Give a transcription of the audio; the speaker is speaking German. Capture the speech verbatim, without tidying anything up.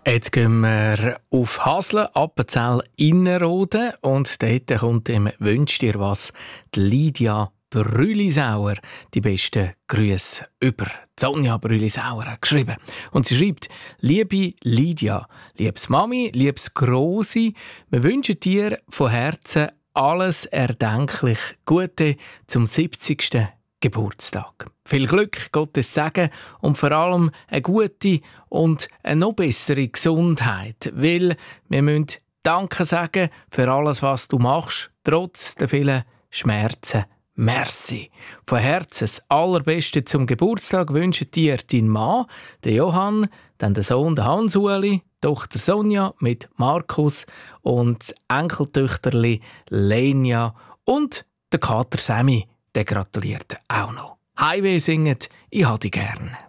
Jetzt gehen wir auf Hasle, Appenzell, Innerrhoden und dort kommt im «Wünsch dir was» die Lydia Brülisauer die besten Grüße über. Sonja Brülisauer hat geschrieben. Und sie schreibt: «Liebe Lydia, liebes Mami, liebes Grossi, wir wünschen dir von Herzen alles erdenklich Gute zum siebzigsten Geburtstag. Viel Glück, Gottes Segen und vor allem eine gute und eine noch bessere Gesundheit, weil wir müssen Danke sagen für alles, was du machst, trotz der vielen Schmerzen. Merci. Von Herzen das Allerbeste zum Geburtstag wünschen dir dein Mann, der Johann, dann der Sohn, der Hans-Ueli, Tochter Sonja mit Markus und das Enkeltöchterli Lenia und der Kater Sammy, der gratuliert auch noch. Highway singet, ich hab dich gern.»